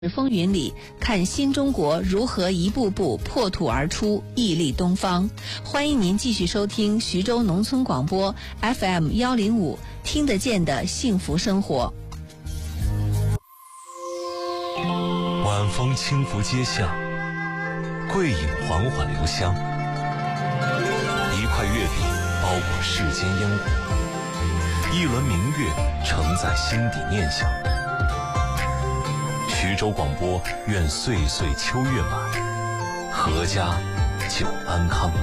风云里，看新中国如何一步步破土而出，屹立东方。欢迎您继续收听徐州农村广播 FM105，听得见的幸福生活。 晚风轻拂街巷，桂影缓缓留香，一块月饼包裹世间烟火，一轮明月承载心底念想。徐州广播愿岁岁秋月满，阖家久安康。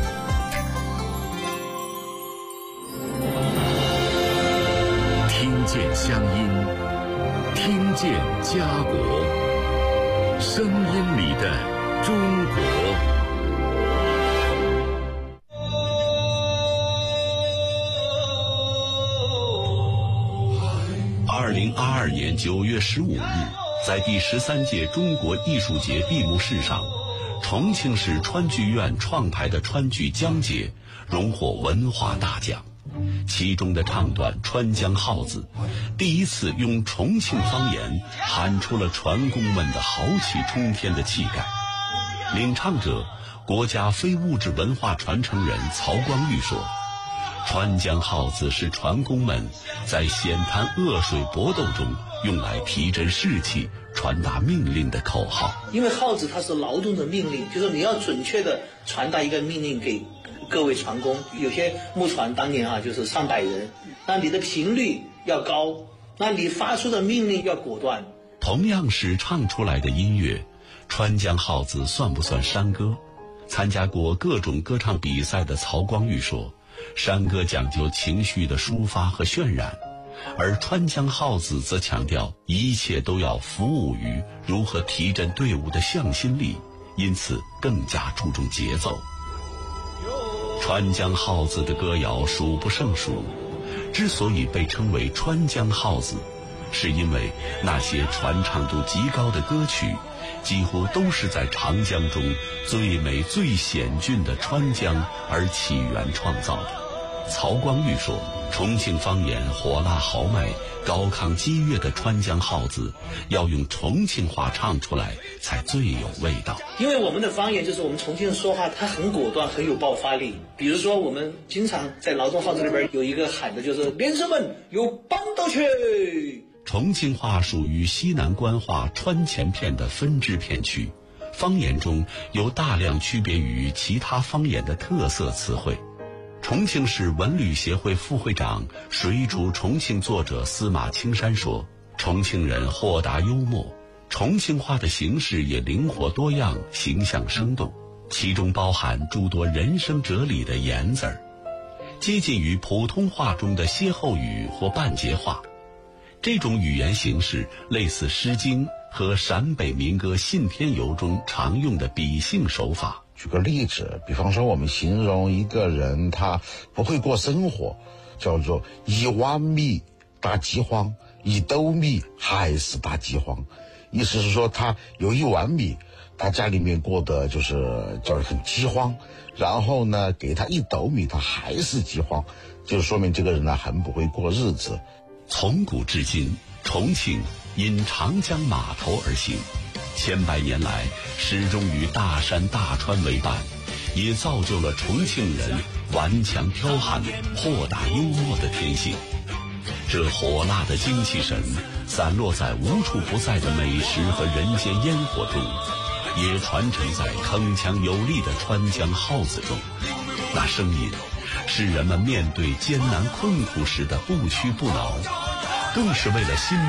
听见乡音，听见家国，声音里的中国。2022年9月15日，在第13届中国艺术节闭幕式上，重庆市川剧院创排的川剧江节荣获文化大奖。其中的唱段《川江号子》第一次用重庆方言喊出了船工们的豪气冲天的气概。领唱者国家非物质文化传承人曹光裕说，川江号子是船工们在险滩恶水搏斗中用来提振士气、传达命令的口号。 因为号子它是劳动的命令，就是你要准确的传达一个命令给各位船工。有些木船当年就是上百人，那你的频率要高，那你发出的命令要果断。 同样是唱出来的音乐，川江号子算不算山歌？参加过各种歌唱比赛的曹光裕说，山歌讲究情绪的抒发和渲染，而川江号子则强调一切都要服务于如何提振队伍的向心力，因此更加注重节奏。川江号子的歌谣数不胜数，之所以被称为川江号子，是因为那些传唱度极高的歌曲几乎都是在长江中最美最险峻的川江而起源创造的。曹光裕说，重庆方言火辣豪迈、高亢激越的川江号子要用重庆话唱出来才最有味道。 因为我们的方言就是我们重庆人说话，它很果断，很有爆发力。比如说我们经常在劳动号子里边有一个喊的就是连生们有帮到去。 重庆话属于西南官话川黔片的分支片区，方言中有大量区别于其他方言的特色词汇。重庆市文旅协会副会长、水煮重庆作者司马青山说，重庆人豁达幽默，重庆话的形式也灵活多样、形象生动，其中包含诸多人生哲理的言字儿，接近于普通话中的歇后语或半截话。这种语言形式类似《诗经》和陕北民歌《信天游》中常用的比兴手法。 举个例子，比方说我们形容一个人他不会过生活，叫做一碗米大饥荒，一斗米还是大饥荒。意思是说他有一碗米，他家里面过得就是很饥荒，然后呢给他一斗米他还是饥荒，就说明这个人呢很不会过日子。 从古至今，重庆因长江码头而行，千百年来始终与大山大川为伴，也造就了重庆人顽强剽悍、豁达幽默的天性。这火辣的精气神散落在无处不在的美食和人间烟火中，也传承在铿锵有力的川江号子中。那声音是人们面对艰难困苦时的不屈不挠，更是为了心